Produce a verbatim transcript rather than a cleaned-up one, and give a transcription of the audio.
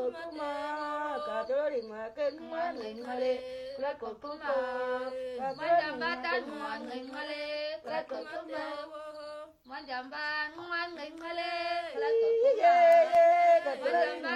kuma kadori makan manin male lako kuma Manjambatan ngin male lako kuma Manjamban ngin male lako kuma